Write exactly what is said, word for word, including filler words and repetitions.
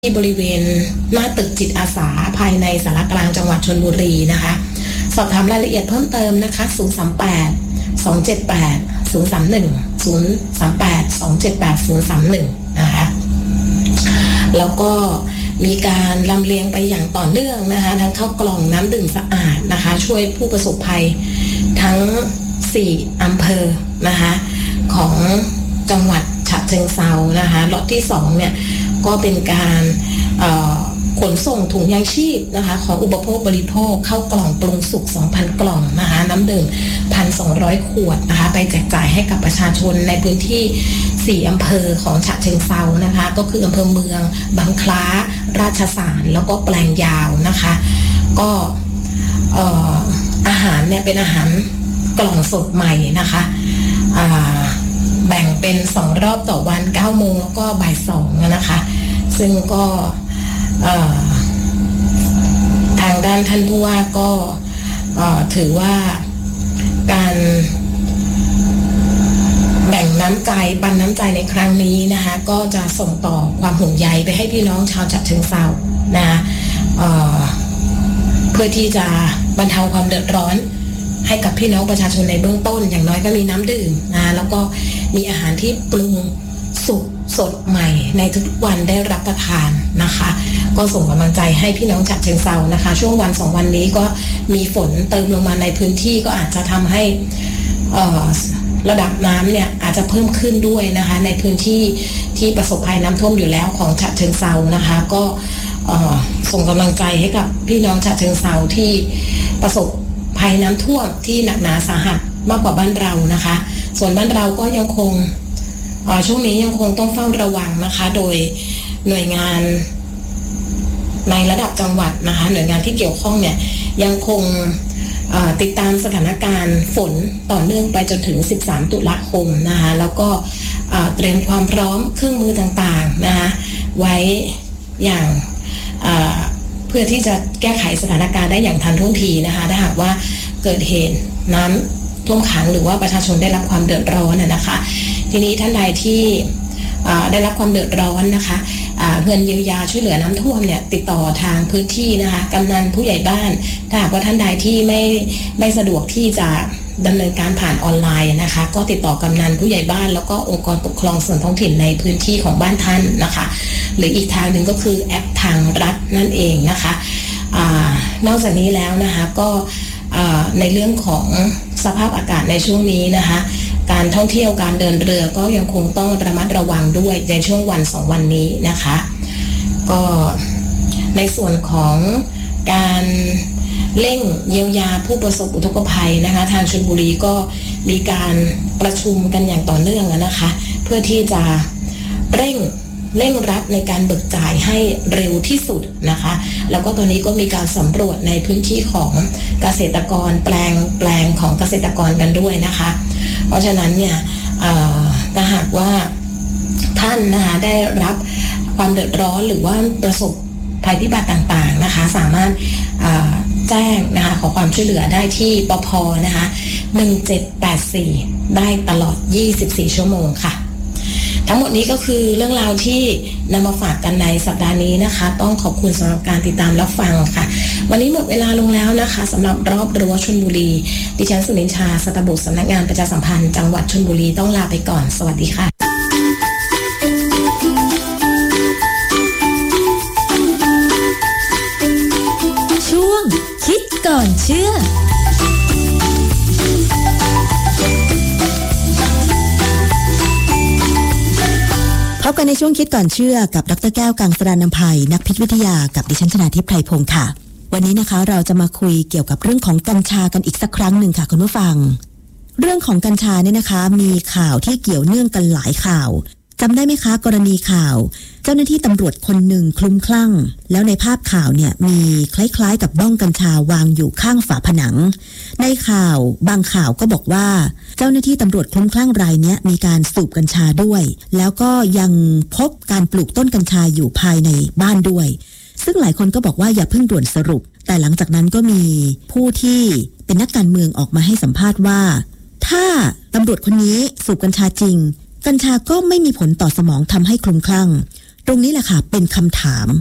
ที่บริเวณหน้าตึกจิตอาสาภายในสารกลางจังหวัดชลบุรีนะคะสอบถามรายละเอียดเพิ่มเติมนะคะศูนย์ สาม แปด สอง เจ็ด แปด ศูนย์ สาม หนึ่ง ศูนย์ สาม แปด สอง เจ็ด แปด ศูนย์ สาม หนึ่งนะคะแล้วก็มีการลำเลียงไปอย่างต่อเนื่องนะคะทั้งข้าวกล่องน้ำดื่มสะอาดนะคะช่วยผู้ประสบภัยทั้งสี่อำเภอนะคะของจังหวัดฉะเชิงเทรานะคะล็อตที่สองเนี่ยก็เป็นการขนส่งถุงยางชีพนะคะของอุปโภคบริโภคเข้ากล่องปรุงสุก สองพัน กล่องนะคะน้ำดื่ม หนึ่งพันสองร้อย ขวดนะคะไปแจกจ่ายให้กับประชาชนในพื้นที่สี่อำเภอของฉะเชิงเทรานะคะก็คืออำเภอเมืองบางคล้าราชสารแล้วก็แปลงยาวนะคะก็เอ่ออาหารเนี่ยเป็นอาหารกล่องสดใหม่นะคะอ่าแบ่งเป็นสองรอบต่อวันเก้าโมงแล้วก็บ่ายสองนะคะซึ่งก็ทางด้านท่านผู้ว่าก็ถือว่าการแบ่งน้ำใจปันน้ำใจในครั้งนี้นะคะก็จะส่งต่อความห่วงใยไปให้พี่น้องชาวฉะเชิงเทรานะเอ่อเพื่อที่จะบรรเทาความเดือดร้อนให้กับพี่น้องประชาชนในเบื้องต้นอย่างน้อยก็มีน้ำดื่มนะแล้วก็มีอาหารที่ปรุงสุกสดใหม่ในทุกวันได้รับประทานนะคะก็ส่งกำลังใจให้พี่น้องฉะเชิงเทรานะคะช่วงวันสองวันนี้ก็มีฝนเติมลงมาในพื้นที่ก็อาจจะทำให้ระดับน้ำเนี่ยอาจจะเพิ่มขึ้นด้วยนะคะในพื้นที่ที่ประสบภัยน้ำท่วมอยู่แล้วของฉะเชิงเทรานะคะก็ส่งกำลังใจให้กับพี่น้องฉะเชิงเทราที่ประสบภัยน้ำท่วมที่หนักหนาสาหัสมากกว่าบ้านเรานะคะส่วนบ้านเราก็ยังคงช่วงนี้ยังคงต้องเฝ้าระวังนะคะโดยหน่วยงานในระดับจังหวัดนะคะหน่วยงานที่เกี่ยวข้องเนี่ยยังคงติดตามสถานการณ์ฝนต่อเนื่องไปจนถึงสิบสามตุลาคมนะคะแล้วก็เตรียมความพร้อมเครื่องมือต่างๆนะคะไว้อย่างเพื่อที่จะแก้ไขสถานการณ์ได้อย่างทันท่วงทีนะคะถ้าหากว่าเกิดเหตุน้ำท่วมขังหรือว่าประชาชนได้รับความเดือดร้อนนะคะทีนี้ท่านใดที่ได้รับความเดือดร้อนนะคะเงินเยียวยาช่วยเหลือน้ำท่วมเนี่ยติดต่อทางพื้นที่นะคะกำนันผู้ใหญ่บ้านถ้าหากว่าท่านใดที่ไม่ไม่สะดวกที่จะดำเนินการผ่านออนไลน์นะคะก็ติดต่อกำนันผู้ใหญ่บ้านแล้วก็องค์กรปกครองส่วนท้องถิ่นในพื้นที่ของบ้านท่านนะคะหรืออีกทางหนึ่งก็คือแอปทางรัฐนั่นเองนะคะอ่านอกจากนี้แล้วนะคะก็ในเรื่องของสภาพอากาศในช่วงนี้นะคะการท่องเที่ยวการเดินเรือก็ยังคงต้องระมัดระวังด้วยในช่วงวันสองวันนี้นะคะก็ในส่วนของการเร่งเยียวยาผู้ประสบอุทกภัยนะคะทางชลบุรีก็มีการประชุมกันอย่างต่อเนื่องนะคะเพื่อที่จะเร่งเร่งรัดในการเบิกจ่ายให้เร็วที่สุดนะคะแล้วก็ตอนนี้ก็มีการสำรวจในพื้นที่ของเกษตรกรแปลงแปลงของเกษตรกรกันด้วยนะคะเพราะฉะนั้นเนี่ยถ้าหากว่าท่านนะคะได้รับความเดือดร้อนหรือว่าประสบภัยพิบัติต่างๆนะคะสามารถแจ้งนะคะขอความช่วยเหลือได้ที่ปภ.นะคะหนึ่งเจ็ดแปดสี่ได้ตลอดยี่สิบสี่ชั่วโมงค่ะทั้งหมดนี้ก็คือเรื่องราวที่นำมาฝากกันในสัปดาห์นี้นะคะต้องขอบคุณสำหรับการติดตามรับฟังค่ะวันนี้หมดเวลาลงแล้วนะคะสำหรับรอบรั้วชลบุรีดิฉันสุนินชาสัตบุตรสำนักงานประชาสัมพันธ์จังหวัดชลบุรีต้องลาไปก่อนสวัสดีค่ะช่วงคิดก่อนเชื่อพบกันในช่วงคิดก่อนเชื่อกับดร.แก้วกังสดาลอำไพนักพิษวิทยากับดิฉันชนาทิพย์ไพรพงศ์ค่ะวันนี้นะคะเราจะมาคุยเกี่ยวกับเรื่องของกัญชากันอีกสักครั้งหนึ่งค่ะคุณผู้ฟังเรื่องของกัญชาเนี่ยนะคะมีข่าวที่เกี่ยวเนื่องกันหลายข่าวจำได้ไหมคะกรณีข่าวเจ้าหน้าที่ตำรวจคนหนึ่งคลุ้มคลั่งแล้วในภาพข่าวเนี่ยมีคล้ายๆกับบ้องกัญชาวางอยู่ข้างฝาผนังในข่าวบางข่าวก็บอกว่าเจ้าหน้าที่ตำรวจคลุ้มคลั่งรายนี้มีการสูบกัญชาด้วยแล้วก็ยังพบการปลูกต้นกัญชาอยู่ภายในบ้านด้วยซึ่งหลายคนก็บอกว่าอย่าเพิ่งด่วนสรุปแต่หลังจากนั้นก็มีผู้ที่เป็นนักการเมืองออกมาให้สัมภาษณ์ว่าถ้าตำรวจคนนี้สูบกัญชาจริงกัญชาก็ไม่มีผลต่อสมองทำให้คลุ้มคลั่งตรงนี้แหละค่ะเป็นคำถาม